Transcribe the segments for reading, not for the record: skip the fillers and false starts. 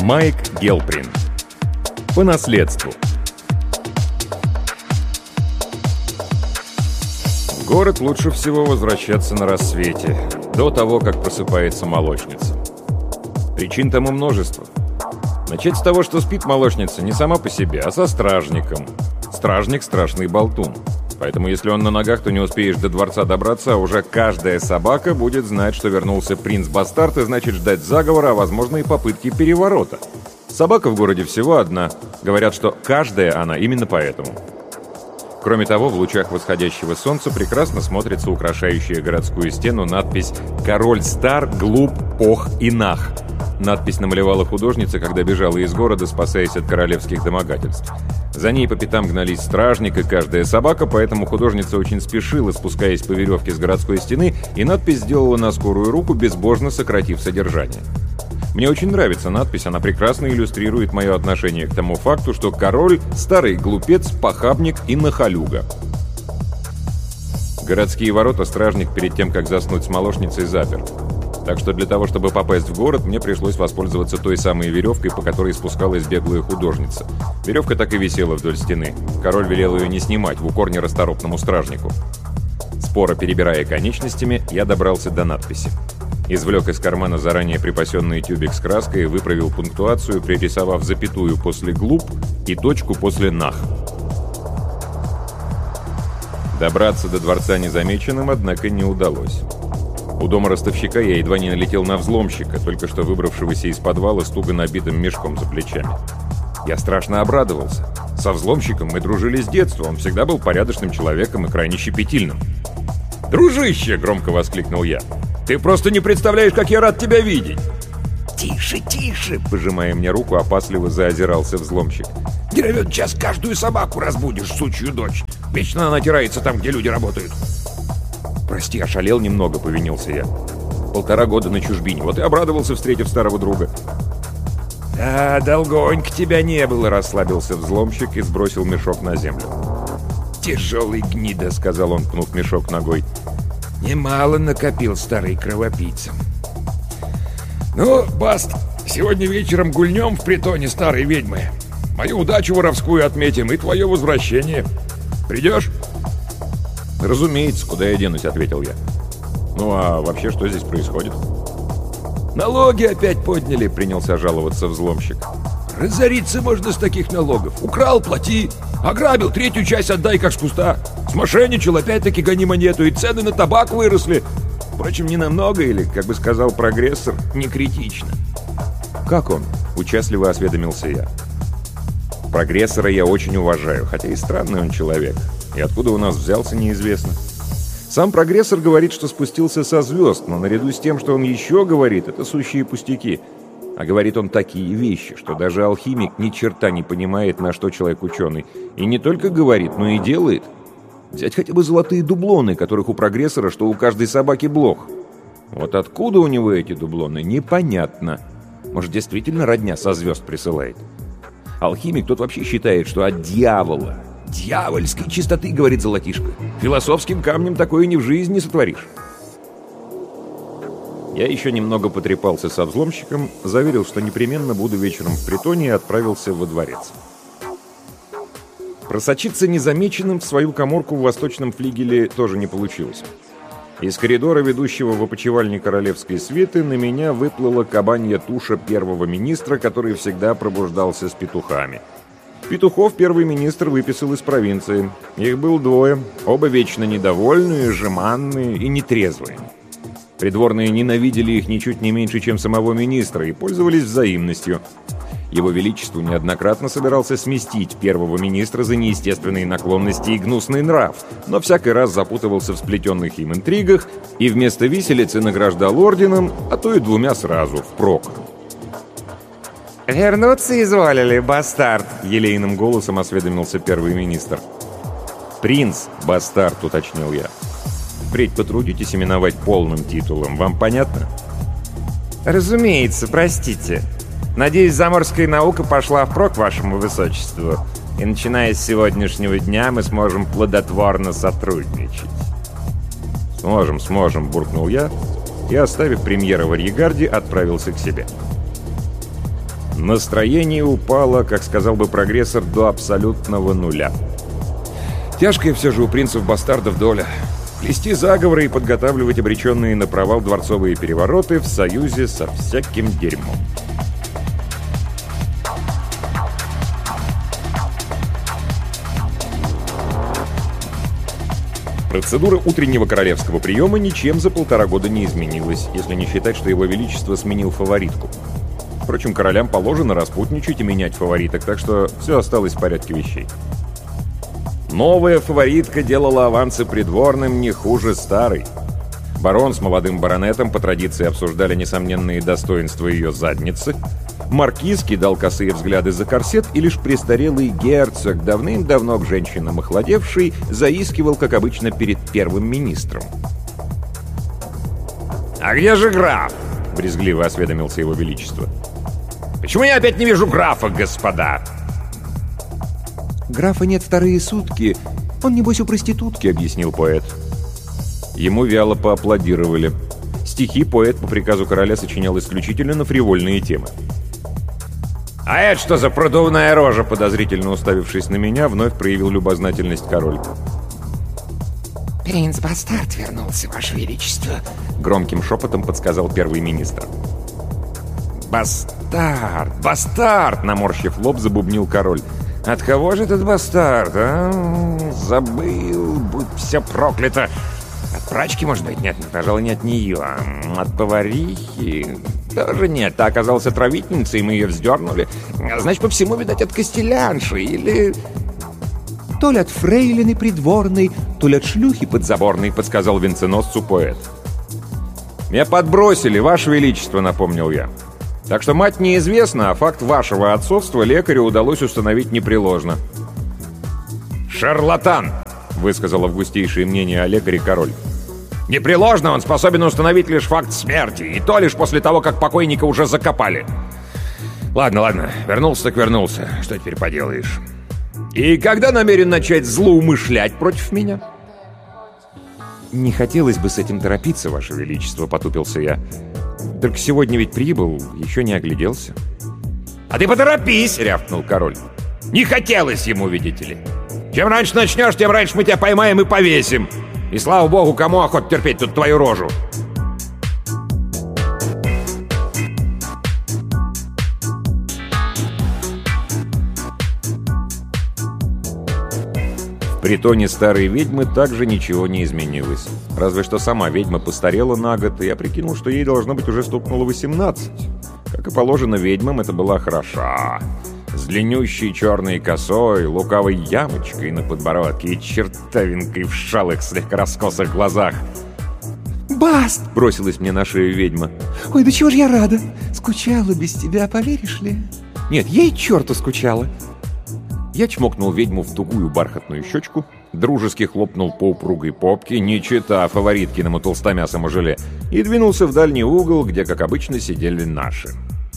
Майк Гелприн. По наследству. В город лучше всего возвращаться на рассвете, до того, как просыпается молочница. Причин тому множество. Начать с того, что спит молочница не сама по себе, а со стражником. Стражник — страшный болтун. Поэтому если он на ногах, то не успеешь до дворца добраться, а уже каждая собака будет знать, что вернулся принц-бастард, и значит ждать заговора, а возможно и попытки переворота. Собака в городе всего одна. Говорят, что каждая она именно поэтому. Кроме того, в лучах восходящего солнца прекрасно смотрится украшающая городскую стену надпись «Король стар, глуп, ох и нах». Надпись намалевала художница, когда бежала из города, спасаясь от королевских домогательств. За ней по пятам гнались стражник и каждая собака, поэтому художница очень спешила, спускаясь по веревке с городской стены, и надпись сделала на скорую руку, безбожно сократив содержание. Мне очень нравится надпись, она прекрасно иллюстрирует мое отношение к тому факту, что король — старый глупец, похабник и нахалюга. Городские ворота стражник перед тем, как заснуть с молочницей, запер. Так что для того, чтобы попасть в город, мне пришлось воспользоваться той самой веревкой, по которой спускалась беглая художница. Веревка так и висела вдоль стены. Король велел ее не снимать, в укор нерасторопному стражнику. Споро перебирая конечностями, я добрался до надписи. Извлек из кармана заранее припасенный тюбик с краской и выправил пунктуацию, пририсовав запятую после «глуп» и точку после «нах». Добраться до дворца незамеченным, однако, не удалось. У дома ростовщика я едва не налетел на взломщика, только что выбравшегося из подвала с туго набитым мешком за плечами. Я страшно обрадовался. Со взломщиком мы дружили с детства, он всегда был порядочным человеком и крайне щепетильным. «Дружище!» — громко воскликнул я. «Ты просто не представляешь, как я рад тебя видеть!» «Тише, тише!» — пожимая мне руку, опасливо заозирался взломщик. «Не равен час каждую собаку разбудишь, сучью дочь! Вечно она тирается там, где люди работают!» «Прости, ошалел немного», — повинился я. 1,5 года на чужбине, вот и обрадовался, встретив старого друга. «Да, долгонько тебя не было», — расслабился взломщик и сбросил мешок на землю. «Тяжелый гнида», — сказал он, пнув мешок ногой. «Немало накопил старый кровопийца». «Ну, Баст, сегодня вечером гульнем в притоне старой ведьмы. Мою удачу воровскую отметим и твое возвращение. Придешь?» «Разумеется, куда я денусь», — ответил я. «Ну а вообще, что здесь происходит?» «Налоги опять подняли», — принялся жаловаться взломщик. «Разориться можно с таких налогов. Украл — плати. Ограбил — третью часть отдай, как с куста. Смошенничал — опять-таки гони монету, и цены на табак выросли. Впрочем, не намного, или, как бы сказал прогрессор, не критично». «Как он?» — участливо осведомился я. Прогрессора я очень уважаю, хотя и странный он человек. И откуда у нас взялся, неизвестно. Сам прогрессор говорит, что спустился со звезд, но наряду с тем, что он еще говорит, это сущие пустяки. А говорит он такие вещи, что даже алхимик ни черта не понимает, на что человек ученый. И не только говорит, но и делает. Взять хотя бы золотые дублоны, которых у прогрессора, что у каждой собаки блох. Вот откуда у него эти дублоны, непонятно. Может, действительно родня со звезд присылает? Алхимик тот вообще считает, что от дьявола. «Дьявольской чистоты», — говорит золотишко. «Философским камнем такое ни в жизни не сотворишь». Я еще немного потрепался со взломщиком, заверил, что непременно буду вечером в притоне, и отправился во дворец. Просочиться незамеченным в свою каморку в восточном флигеле тоже не получилось. Из коридора, ведущего в опочивальне королевской свиты, на меня выплыла кабанья туша первого министра, который всегда пробуждался с петухами. Петухов первый министр выписал из провинции. Их было 2, оба вечно недовольные, жеманные и нетрезвые. Придворные ненавидели их ничуть не меньше, чем самого министра, и пользовались взаимностью. Его Величество неоднократно собирался сместить первого министра за неестественные наклонности и гнусный нрав, но всякий раз запутывался в сплетенных им интригах и вместо виселицы награждал орденом, а то и 2 сразу, впрок. «Вернуться изволили, бастард?» — елейным голосом осведомился первый министр. «Принц, бастард», — уточнил я. «Впредь потрудитесь именовать полным титулом, вам понятно?» «Разумеется, простите. Надеюсь, заморская наука пошла впрок вашему высочеству, и начиная с сегодняшнего дня мы сможем плодотворно сотрудничать». «Сможем», — буркнул я, и, оставив премьера в арьегарде, отправился к себе. Настроение упало, как сказал бы прогрессор, до абсолютного нуля. Тяжкая все же у принцев-бастардов доля. Плести заговоры и подготавливать обреченные на провал дворцовые перевороты в союзе со всяким дерьмом. Процедура утреннего королевского приема ничем за 1,5 года не изменилась, если не считать, что его величество сменил фаворитку. Впрочем, королям положено распутничать и менять фавориток, так что все осталось в порядке вещей. Новая фаворитка делала авансы придворным не хуже старой. Барон с молодым баронетом по традиции обсуждали несомненные достоинства ее задницы. Маркиз кидал косые взгляды за корсет, и лишь престарелый герцог, давным-давно к женщинам охладевший, заискивал, как обычно, перед первым министром. «А где же граф?» — брезгливо осведомился его величество. «Почему я опять не вижу графа, господа?» «Графа нет вторые сутки. Он, небось, у проститутки», — объяснил поэт. Ему вяло поаплодировали. Стихи поэт по приказу короля сочинял исключительно на фривольные темы. «А это что за продувная рожа?» — подозрительно уставившись на меня, вновь проявил любознательность король. «Принц-бастард вернулся, Ваше Величество», — громким шепотом подсказал первый министр. «Бастард! Бастард!» — наморщив лоб, забубнил король. «От кого же этот бастард, а? Забыл, будь все проклято! От прачки, может быть? Нет, пожалуй, не от нее. От поварихи? Тоже нет. Та оказалась отравительницей, и мы ее вздернули. Значит, по всему, видать, от костелянши или...» «То ли от фрейлины придворной, то ли от шлюхи подзаборной», — подсказал венценосцу поэт. «Меня подбросили, Ваше Величество», — напомнил я. «Так что мать неизвестна, а факт вашего отцовства лекарю удалось установить непреложно». «Шарлатан!» — высказал августейшее мнение о лекаре король. «Непреложно он способен установить лишь факт смерти, и то лишь после того, как покойника уже закопали». «Ладно, вернулся так вернулся. Что теперь поделаешь?» «И когда намерен начать злоумышлять против меня?» «Не хотелось бы с этим торопиться, Ваше Величество», — потупился я. «Только сегодня ведь прибыл, еще не огляделся». «А ты поторопись!» — рявкнул король. «Не хотелось ему, видите ли. Чем раньше начнешь, тем раньше мы тебя поймаем и повесим. И слава богу, кому охота терпеть тут твою рожу!» В притоне старой ведьмы также ничего не изменилось. Разве что сама ведьма постарела на год, и я прикинул, что ей должно быть уже стукнуло 18. Как и положено ведьмам, это была хороша. С длиннющей черной косой, лукавой ямочкой на подбородке и чертовинкой в шалых, слегка раскосых глазах. «Баст!» — бросилась мне на шею ведьма. «Ой, да чего ж я рада! Скучала без тебя, поверишь ли?» «Нет, ей черту скучала!» Я чмокнул ведьму в тугую бархатную щечку, дружески хлопнул по упругой попке, не чита фавориткиному толстомясому желе, и двинулся в дальний угол, где, как обычно, сидели наши.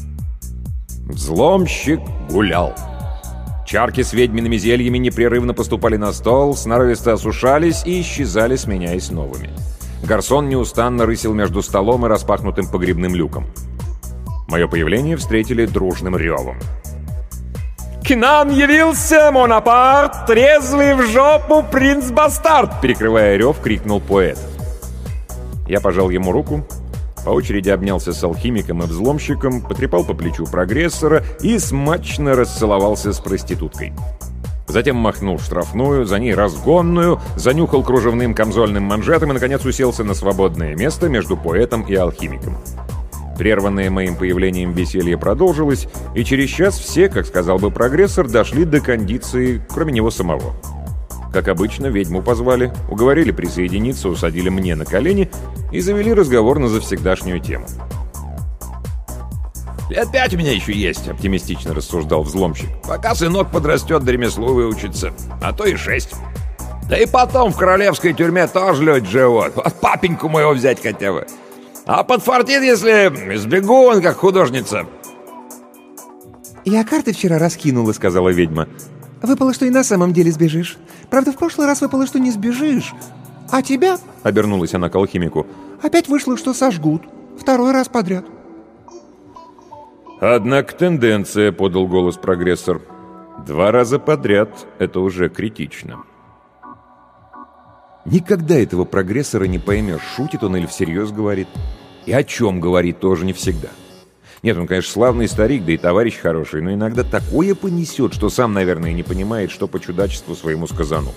Взломщик гулял. Чарки с ведьмиными зельями непрерывно поступали на стол, сноровисто осушались и исчезали, сменяясь новыми. Гарсон неустанно рысил между столом и распахнутым погребным люком. Мое появление встретили дружным ревом. «К нам явился Монапарт, трезвый в жопу принц-бастард!» Перекрывая рев, крикнул поэт. Я пожал ему руку, по очереди обнялся с алхимиком и взломщиком, потрепал по плечу прогрессора и смачно расцеловался с проституткой. Затем махнул в штрафную, за ней разгонную, занюхал кружевным камзольным манжетом и, наконец, уселся на свободное место между поэтом и алхимиком. Прерванное моим появлением веселье продолжилось, и через час все, как сказал бы прогрессор, дошли до кондиции, кроме него самого. Как обычно, ведьму позвали, уговорили присоединиться, усадили мне на колени и завели разговор на завсегдашнюю тему. «Лет 5 у меня еще есть», — оптимистично рассуждал взломщик. «Пока сынок подрастет, да ремеслу выучится, а то и 6. Да и потом в королевской тюрьме тоже люди живут. Вот папеньку моего взять хотя бы. А подфартит, если сбегу он, как художница». «Я карты вчера раскинула», — сказала ведьма. «Выпало, что и на самом деле сбежишь. Правда, в прошлый раз выпало, что не сбежишь. А тебя, — обернулась она к алхимику, — опять вышло, что сожгут. 2-й раз подряд». «Однако тенденция», — подал голос прогрессор. 2 раза подряд — это уже критично. Никогда этого прогрессора не поймешь, шутит он или всерьез говорит. И о чем говорит, тоже не всегда. Нет, он, конечно, славный старик, да и товарищ хороший, но иногда такое понесет, что сам, наверное, не понимает, что по чудачеству своему сказанул.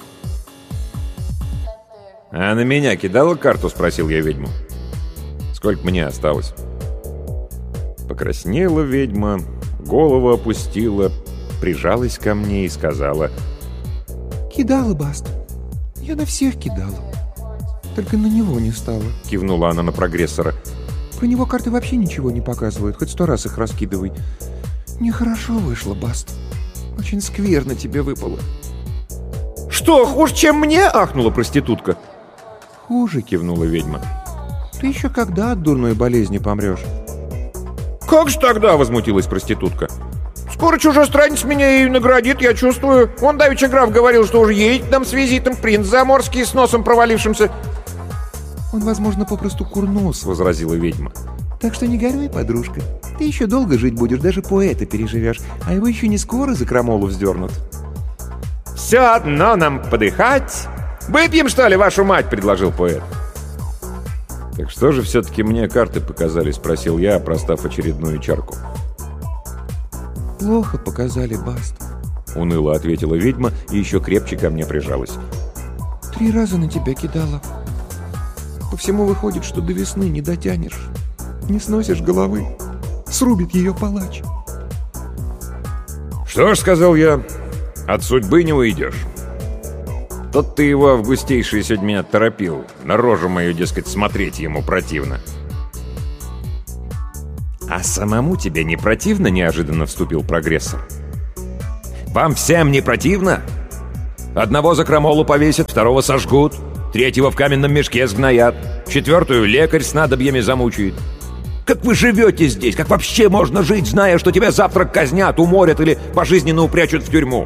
«А на меня кидала карту?» — спросил я ведьму. «Сколько мне осталось?» Покраснела ведьма, голову опустила, прижалась ко мне и сказала: «Кидала, Баст. Я на всех кидала. Только на него не стала». Кивнула она на прогрессора. «Про него карты вообще ничего не показывают, хоть 100 раз их раскидывай. Нехорошо вышло, Баст. Очень скверно тебе выпало». «Что, хуже, чем мне?» — ахнула проститутка. «Хуже», — кивнула ведьма. «Ты еще когда от дурной болезни помрешь?» «Как же тогда?» — возмутилась проститутка. «Скоро чужестранец меня и наградит, я чувствую. Он давеча граф говорил, что уже едет к нам с визитом принц Заморский с носом провалившимся». «Он, возможно, попросту курнос», — возразила ведьма. «Так что не горюй, подружка. Ты еще долго жить будешь, даже поэта переживешь, а его еще не скоро за крамолу вздернут». «Все одно нам подыхать. Выпьем, что ли, вашу мать?» — предложил поэт. «Так что же все-таки мне карты показали?» — спросил я, простав очередную чарку. «Плохо показали, Баст», — уныло ответила ведьма и еще крепче ко мне прижалась. 3 раза на тебя кидала. По всему выходит, что до весны не дотянешь. Не сносишь головы. Срубит ее палач». «Что ж, — сказал я, — от судьбы не уйдешь. Тот ты его августейший сегодня торопил. На рожу мою, дескать, смотреть ему противно». «А самому тебе не противно?» — неожиданно вступил прогрессор. «Вам всем не противно? Одного за крамолу повесят, второго сожгут, третьего в каменном мешке сгноят, 4-ю лекарь с надобьями замучает. Как вы живете здесь? Как вообще можно жить, зная, что тебя завтра казнят, уморят или пожизненно упрячут в тюрьму?»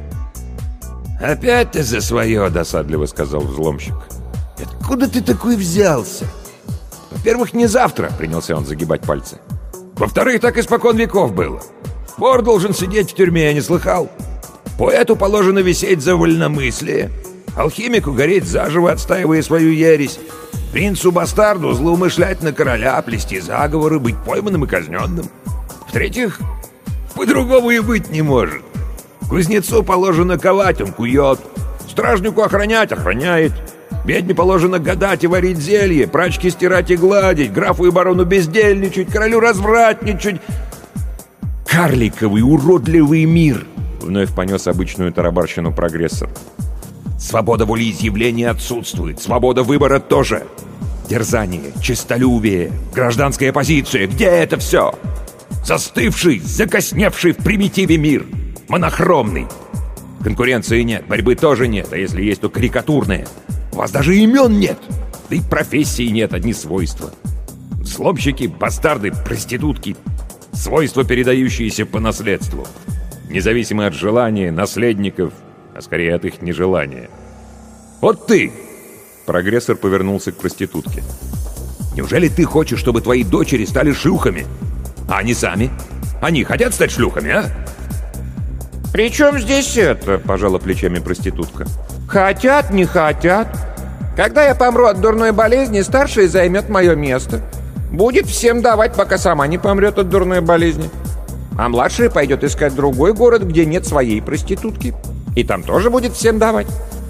«Опять ты за свое!» — досадливо сказал взломщик. «Откуда ты такой взялся? Во-первых, не завтра!» — принялся он загибать пальцы. «Во-вторых, так испокон веков было. Вор должен сидеть в тюрьме, я не слыхал. Поэту положено висеть за вольномыслие, алхимику гореть заживо, отстаивая свою ересь, принцу-бастарду злоумышлять на короля, плести заговоры, быть пойманным и казненным. В-третьих, по-другому и быть не может. Кузнецу положено ковать, он кует. Стражнику охранять, охраняет. Ведьме положено гадать и варить зелье, прачке стирать и гладить, графу и барону бездельничать, королю развратничать. Карликовый, уродливый мир!» — вновь понес обычную тарабарщину прогрессор. «Свобода волеизъявления отсутствует, свобода выбора тоже. Дерзание, честолюбие, гражданская позиция — где это все? Застывший, закосневший в примитиве мир. Монохромный. Конкуренции нет, борьбы тоже нет, а если есть, то карикатурная. У вас даже имен нет, да и профессий нет, одни свойства. Взломщики, бастарды, проститутки. Свойства, передающиеся по наследству. Независимо от желания наследников, а скорее от их нежелания. Вот ты!» Прогрессор повернулся к проститутке. «Неужели ты хочешь, чтобы твои дочери стали шлюхами? А они сами? Они хотят стать шлюхами, а?» «При чем здесь это?» — пожала плечами проститутка. «Хотят, не хотят. Когда я помру от дурной болезни, старший займет мое место. Будет всем давать, пока сама не помрет от дурной болезни. А младшая пойдет искать другой город, где нет своей проститутки. И там тоже будет всем давать».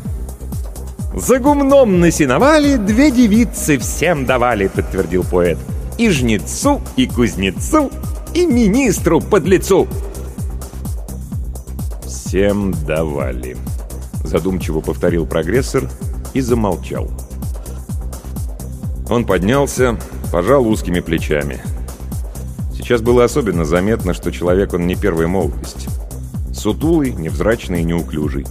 «За гумном на сеновале 2 девицы всем давали», — подтвердил поэт. «И жнецу, и кузнецу, и министру-подлецу». «Всем давали», — задумчиво повторил прогрессор и замолчал. Он поднялся, пожал узкими плечами. Сейчас было особенно заметно, что человек он не первой молодости. Сутулый, невзрачный и неуклюжий.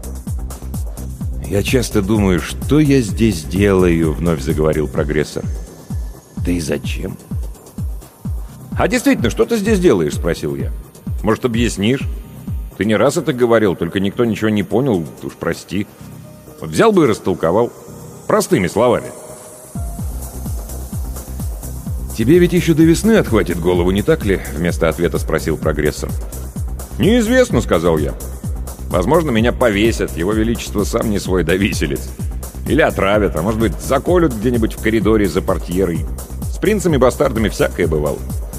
«Я часто думаю, что я здесь делаю», — вновь заговорил прогрессор. «Да и зачем?» «А действительно, что ты здесь делаешь?» — спросил я. «Может, объяснишь? Ты не раз это говорил, только никто ничего не понял, уж прости. Вот взял бы и растолковал. Простыми словами». «Тебе ведь еще до весны отхватит голову, не так ли?» — вместо ответа спросил прогрессор. «Неизвестно», — сказал я. «Возможно, меня повесят, его величество сам не свой довиселец. Или отравят, а может быть, заколют где-нибудь в коридоре за портьерой. С принцами-бастардами всякое бывало».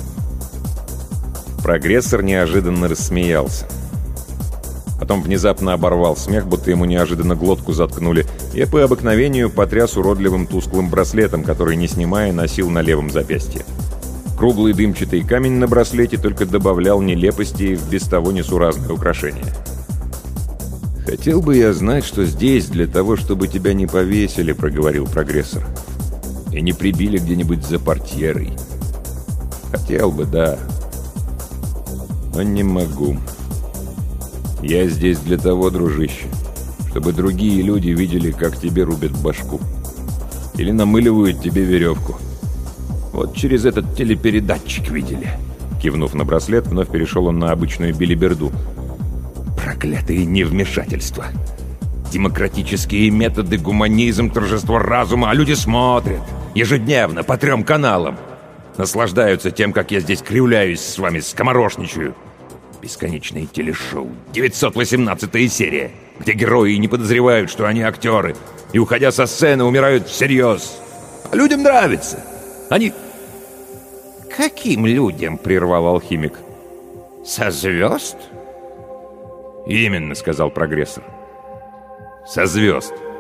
Прогрессор неожиданно рассмеялся. Потом внезапно оборвал смех, будто ему неожиданно глотку заткнули, и по обыкновению потряс уродливым тусклым браслетом, который, не снимая, носил на левом запястье. Круглый дымчатый камень на браслете только добавлял нелепости в без того несуразное украшение. «Хотел бы я знать, что здесь для того, чтобы тебя не повесили», — проговорил прогрессор. «И не прибили где-нибудь за портьерой. Хотел бы, да. Но не могу. Я здесь для того, дружище, чтобы другие люди видели, как тебе рубят башку. Или намыливают тебе веревку. Вот через этот телепередатчик видели». Кивнув на браслет, вновь перешел он на обычную белиберду. «Проклятые невмешательства! Демократические методы, гуманизм, торжество разума, а люди смотрят ежедневно по 3 каналам. Наслаждаются тем, как я здесь кривляюсь с вами, скоморошничаю. Бесконечные телешоу, 918-я серия, где герои не подозревают, что они актеры, и, уходя со сцены, умирают всерьез. А людям нравится. Они...» «Каким людям?» — прервал алхимик. «Со звезд?» «Именно», — сказал прогрессор. «Со звезд.